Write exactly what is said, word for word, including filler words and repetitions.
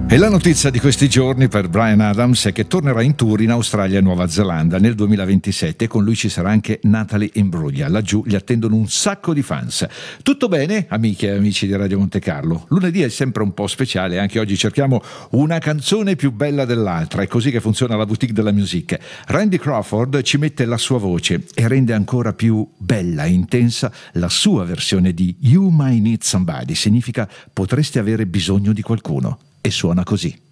E la notizia di questi giorni per Bryan Adams è che tornerà in tour in Australia e Nuova Zelanda nel duemilaventisette, e con lui ci sarà anche Natalie Imbruglia. Laggiù gli attendono un sacco di fans. Tutto bene, amiche e amici di Radio Monte Carlo? Lunedì è sempre un po' speciale, anche oggi cerchiamo una canzone più bella dell'altra, è così che funziona la boutique della music. Randy Crawford ci mette la sua voce e rende ancora più bella e intensa la sua versione di You Might Need Somebody, significa potresti avere bisogno di qualcuno. E suona così.